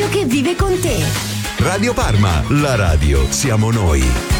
radio che vive con te. Radio Parma, la radio siamo noi.